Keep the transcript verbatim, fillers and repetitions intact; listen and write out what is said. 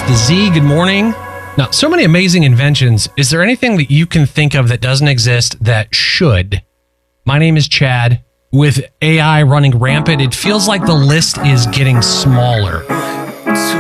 to Z. Good morning. Now, so many amazing inventions. Is there anything that you can think of that doesn't exist that should? My name is Chad. With A I running rampant, it feels like the list is getting smaller.